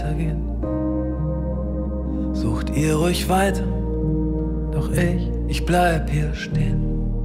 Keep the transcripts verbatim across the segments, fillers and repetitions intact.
weitergehen. Sucht ihr ruhig weiter, doch ich, ich bleib hier stehen.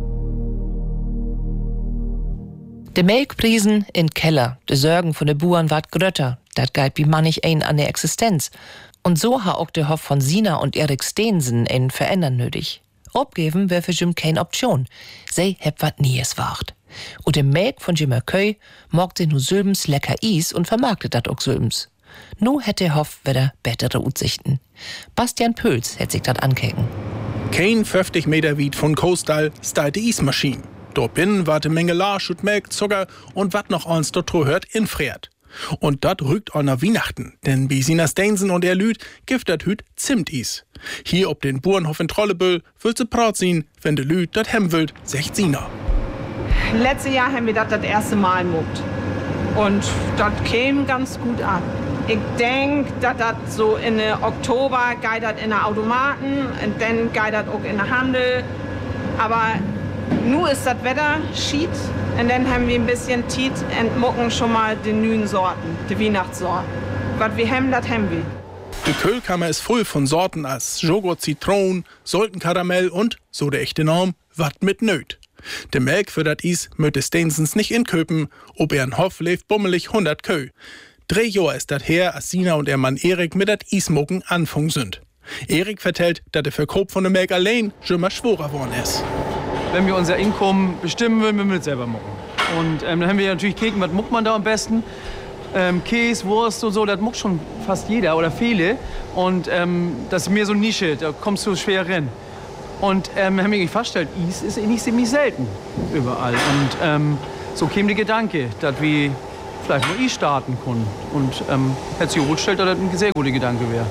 De Melkprisen in Keller, de Sorgen von de Buren ward grötter, dat galt wie mannig ein an der Existenz. Und so ha auch der Hoff von Sina und Erik Steensen ein Verändern nötig. Abgeben wär für Jim keine Option. Sei heb wat Nies wart. Und dem Melk von Jim Köy mogt sie nu Sülbens lecker Is und vermarktet dat auch Sülbens. Nu hätte der Hoff wieder bessere Aussichten. Bastian Pöls hätt sich dat ankeken. Kein fünfzig Meter weit von Coastal steht die Ismaschine. Dort binnen war die Menge Larsch und Melk, Zucker und wat noch eins dort hört infriert. Und dat rückt auch nach Weihnachten, denn bei Sina Steensen und er Lüd gibt dat Hüt Zimtis. Hier ob den Burenhof in Trollebüll wird sie braut sein, wenn de Lüd dat hem willt, secht Sina. Letztes Jahr haben wir das das erste Mal muckt. Und das käme ganz gut an. Ich denke, dass das so in Oktober geht das in der Automaten und dann geht das auch in der Handel. Aber nu ist das Wetter schied und dann haben wir ein bisschen Tiet und mucken schon mal die neuen Sorten, die Weihnachtssorten. Was wir haben, das haben wir. Die Kühlkammer ist voll von Sorten als Joghurt, Zitron, Sultenkaramell und, so der echte Norm, wat mit Nöt. De Melk für dat Is möchte Steensens nicht inköpen, ob er in Hof lebt bummelig hundert Kö. Drei Jahr ist dat her, als Sina und ihr Mann Erik mit dat Ismucken anfang sind. Erik vertellt, dass der Verkauf von der Melk allein schon mal schwerer worden ist. Wenn wir unser Einkommen bestimmen wollen, müssen wir es selber mucken. Und ähm, dann haben wir natürlich Keken, was muckt man da am besten? Ähm, Käse, Wurst und so, das muckt schon fast jeder oder viele. Und ähm, das ist mir so eine Nische, da kommst du schwer rein. Und ähm, haben wir festgestellt, Is ist nicht ziemlich selten überall. Und ähm, so kam der Gedanke, dass wir vielleicht mal Is starten können. Und ähm, hätte sich gestellt, dass das ein sehr guter Gedanke wäre.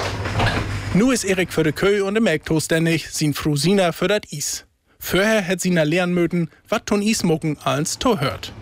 Nu ist Erik für de Kö und de Melk zuständig, sin Frau Sina für dat Is. Vorher hätt Sina lernen mögen, wat tun Ismucken als to hört.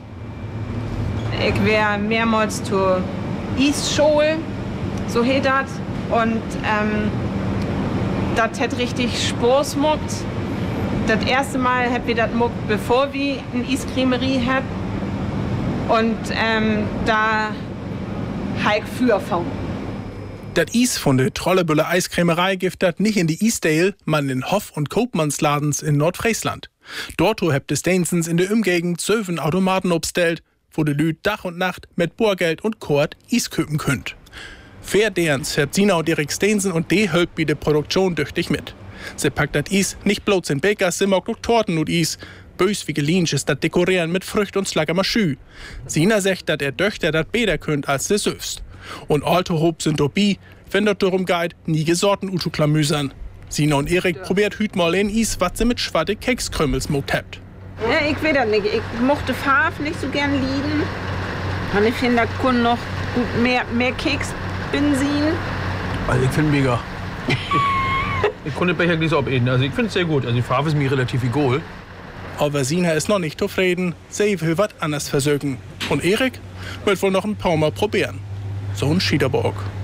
Ich wär mehrmals zur Isschule, so heet das. Und ähm, das hat richtig Spaß gemacht. Das erste Mal hab wir das gemacht, bevor wir eine Eiscremerie hatten. Und ähm, da hab ich für von. Dat Is von der Trollebüller Eiscremerei gibt dat nicht in die Isdale, man in Hof- und Koopmannsladens in Nordfriesland. Dort habt es Steensens in der Umgegend zwölf Automaten obstellt, wo de Lüd Dach und Nacht mit Bohrgeld und Kord Is köpen könnt. Fair derens hat Sina und Erik Steensen und die helpt bei der Produktion tüchtig mit. Sie packt dat Is nicht bloß in Bakers, sie mag auch Torten und Is. Bös wie gelinsch ist dat Dekorieren mit Frücht und Slaggermaschü. Sina sagt, dat er Döchter dat besser könnt als der Süfst. Und alte Hob sind dabei, wenn dort darum geht, nie gesorten Uto-Klamüsern. Sina und Erik probiert hüt mal in Is, was sie mit schwatte Kekskrümels mogt habt. Ja, ich weiß das nicht. Ich mochte Farbe nicht so gern lieben. Und ich finde, da kann noch gut mehr, mehr Keksbenzin. Also ich finde mega. ich, ich konnte Becher nicht so abenden. Also ich finde es sehr gut. Also die Farbe ist mir relativ egal. Aber Sina ist noch nicht zufrieden. Sie will was anderes versögen. Und Erik will wohl noch ein paar Mal probieren. So ein Schiederbock.